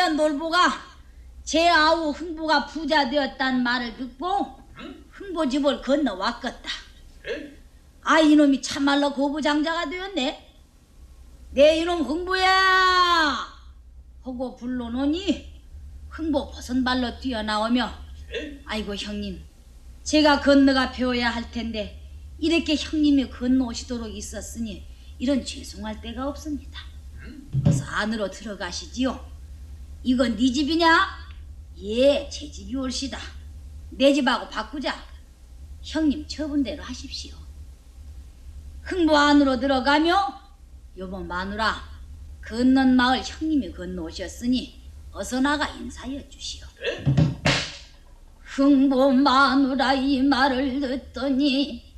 년 놀보가 제 아우 흥보가 부자 되었단 말을 듣고 흥보 집을 건너왔겠다. 아, 이놈이 참말로 고부장자가 되었네. 내 이놈 흥보야 하고 불러놓으니 흥보 버선발로 뛰어나오며, 아이고 형님, 제가 건너가 배워야 할 텐데 이렇게 형님이 건너오시도록 있었으니 이런 죄송할 데가 없습니다. 그래서 안으로 들어가시지요. 이건 네 집이냐? 예, 제 집이 옳시다. 내 집하고 바꾸자. 형님 처분대로 하십시오. 흥보 안으로 들어가며, 여보 마누라, 건넌 마을 형님이 건너오셨으니 어서 나가 인사해 주시오. 흥보 마누라 이 말을 듣더니